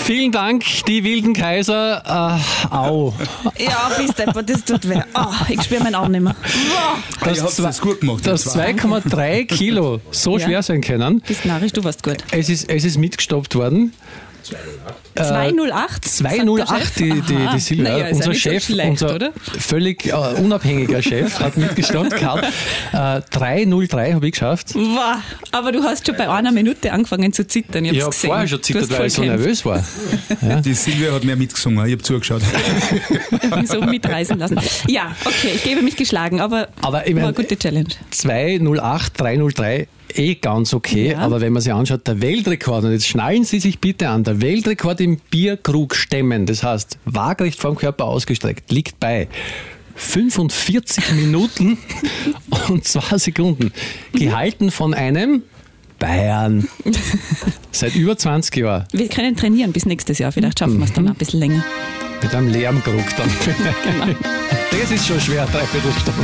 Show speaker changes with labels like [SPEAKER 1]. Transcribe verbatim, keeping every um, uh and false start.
[SPEAKER 1] Vielen Dank, die wilden Kaiser. Äh, au.
[SPEAKER 2] Ja, bist du, das tut weh. Oh, ich spüre meinen Arm nicht mehr.
[SPEAKER 3] Oh. Das, zwei, das gut gemacht.
[SPEAKER 1] Das zwei Komma drei Kilo so ja. schwer sein können.
[SPEAKER 2] Bist narrisch, du warst gut.
[SPEAKER 1] Es ist, es ist mitgestoppt worden.
[SPEAKER 2] zwei null acht?
[SPEAKER 1] zwei null acht, die, die, die Silvia,
[SPEAKER 2] naja,
[SPEAKER 1] unser
[SPEAKER 2] ja
[SPEAKER 1] Chef,
[SPEAKER 2] so schlecht,
[SPEAKER 1] unser
[SPEAKER 2] oder?
[SPEAKER 1] völlig äh, unabhängiger Chef, hat mitgestoppt gehabt. Äh, drei null drei habe ich geschafft.
[SPEAKER 2] Wow, aber du hast schon bei einer Minute angefangen zu zittern. Ich,
[SPEAKER 1] ich habe vorher schon zittert, weil ich so nervös war.
[SPEAKER 3] Ja. Die Silvia hat mehr mitgesungen, ich habe zugeschaut.
[SPEAKER 2] Ich habe mich so mitreißen lassen. Ja, okay, ich gebe mich geschlagen, aber,
[SPEAKER 1] aber ich mein,
[SPEAKER 2] war eine gute Challenge.
[SPEAKER 1] zwei null acht, drei null drei eh ganz okay, ja. Aber wenn man sich anschaut, der Weltrekord, und jetzt schnallen Sie sich bitte an, der Weltrekord im Bierkrug stemmen, das heißt waagrecht vom Körper ausgestreckt, liegt bei fünfundvierzig Minuten und zwei Sekunden, gehalten von einem Bayern. Seit über zwanzig Jahren.
[SPEAKER 2] Wir können trainieren bis nächstes Jahr, vielleicht schaffen wir es dann ein bisschen länger.
[SPEAKER 1] Mit einem Lärmkrug dann.
[SPEAKER 2] Genau.
[SPEAKER 1] Das ist schon schwer, dreiviertel Stunde.